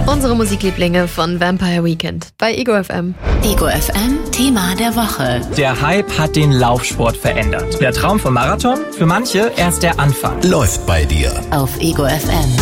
Unsere Musiklieblinge von Vampire Weekend bei Ego FM. Ego FM Thema der Woche. Der Hype hat den Laufsport verändert. Der Traum vom Marathon? Für manche erst der Anfang. Läuft bei dir. Auf Ego FM.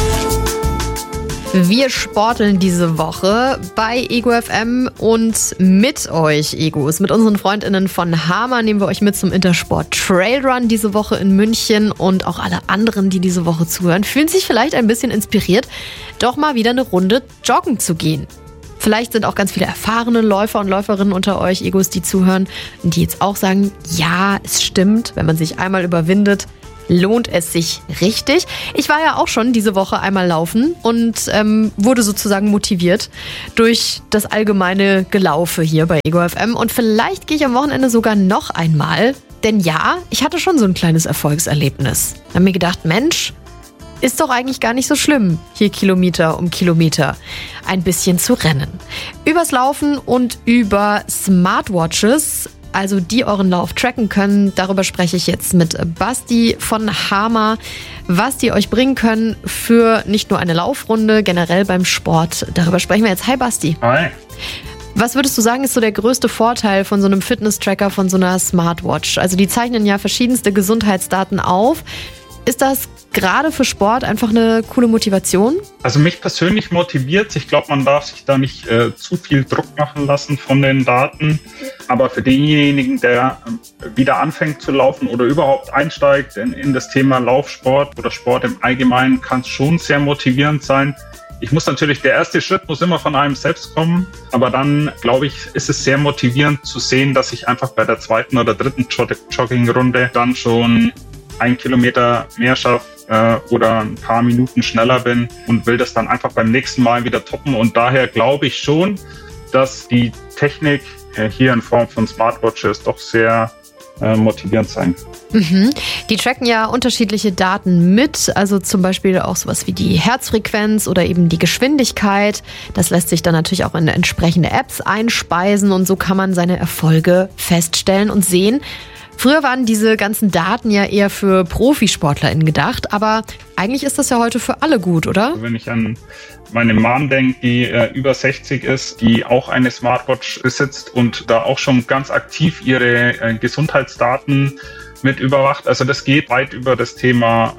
Wir sporteln diese Woche bei Ego FM und mit euch, Egos, mit unseren FreundInnen von Hama nehmen wir euch mit zum Intersport Trailrun diese Woche in München und auch alle anderen, die diese Woche zuhören, fühlen sich vielleicht ein bisschen inspiriert, doch mal wieder eine Runde joggen zu gehen. Vielleicht sind auch ganz viele erfahrene Läufer und Läuferinnen unter euch, Egos, die zuhören, die jetzt auch sagen, ja, es stimmt, wenn man sich einmal überwindet, lohnt es sich richtig. Ich war ja auch schon diese Woche einmal laufen und wurde sozusagen motiviert durch das allgemeine Gelaufe hier bei Ego FM. Und vielleicht gehe ich am Wochenende sogar noch einmal. Denn ja, ich hatte schon so ein kleines Erfolgserlebnis. Ich habe mir gedacht, Mensch, ist doch eigentlich gar nicht so schlimm, hier Kilometer um Kilometer ein bisschen zu rennen. Übers Laufen und über Smartwatches, also die euren Lauf tracken können. Darüber spreche ich jetzt mit Basti von Hama, was die euch bringen können für nicht nur eine Laufrunde, generell beim Sport. Darüber sprechen wir jetzt. Hi Basti. Hi. Was würdest du sagen, ist so der größte Vorteil von so einem Fitness-Tracker, von so einer Smartwatch? Also die zeichnen ja verschiedenste Gesundheitsdaten auf. Ist das gerade für Sport einfach eine coole Motivation? Also mich persönlich motiviert. Ich glaube, man darf sich da nicht zu viel Druck machen lassen von den Daten. Aber für denjenigen, der wieder anfängt zu laufen oder überhaupt einsteigt in das Thema Laufsport oder Sport im Allgemeinen, kann es schon sehr motivierend sein. Der erste Schritt muss immer von einem selbst kommen. Aber dann, glaube ich, ist es sehr motivierend zu sehen, dass ich einfach bei der zweiten oder dritten Joggingrunde dann schon 1 Kilometer mehr schaffe oder ein paar Minuten schneller bin und will das dann einfach beim nächsten Mal wieder toppen. Und daher glaube ich schon, dass die Technik hier in Form von Smartwatches doch sehr motivierend sein kann. Mhm. Die tracken ja unterschiedliche Daten mit, also zum Beispiel auch sowas wie die Herzfrequenz oder eben die Geschwindigkeit. Das lässt sich dann natürlich auch in entsprechende Apps einspeisen und so kann man seine Erfolge feststellen und sehen. Früher waren diese ganzen Daten ja eher für ProfisportlerInnen gedacht, aber eigentlich ist das ja heute für alle gut, oder? Wenn ich an meine Mom denke, die über 60 ist, die auch eine Smartwatch besitzt und da auch schon ganz aktiv ihre Gesundheitsdaten mit überwacht. Also das geht weit über das Thema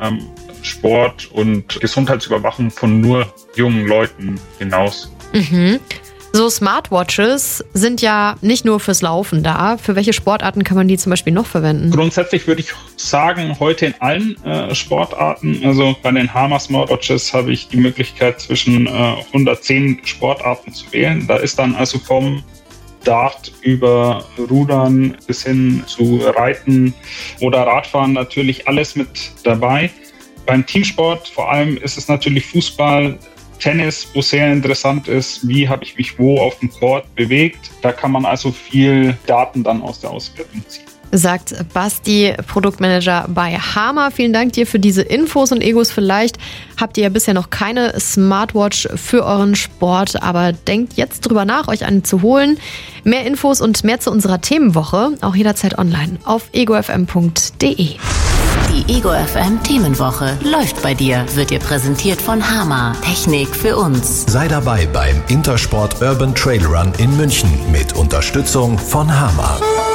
Sport und Gesundheitsüberwachung von nur jungen Leuten hinaus. Mhm. So Smartwatches sind ja nicht nur fürs Laufen da. Für welche Sportarten kann man die zum Beispiel noch verwenden? Grundsätzlich würde ich sagen, heute in allen Sportarten. Also bei den Hama Smartwatches habe ich die Möglichkeit, zwischen 110 Sportarten zu wählen. Da ist dann also vom Dart über Rudern bis hin zu Reiten oder Radfahren natürlich alles mit dabei. Beim Teamsport vor allem ist es natürlich Fußball, Tennis, wo sehr interessant ist, wie habe ich mich wo auf dem Court bewegt. Da kann man also viel Daten dann aus der Auswertung ziehen. Sagt Basti, Produktmanager bei Hama. Vielen Dank dir für diese Infos und Egos. Vielleicht habt ihr ja bisher noch keine Smartwatch für euren Sport, aber denkt jetzt drüber nach, euch eine zu holen. Mehr Infos und mehr zu unserer Themenwoche auch jederzeit online auf egofm.de. Die Ego FM Themenwoche läuft bei dir, wird dir präsentiert von Hama. Technik für uns. Sei dabei beim Intersport Urban Trail Run in München mit Unterstützung von Hama.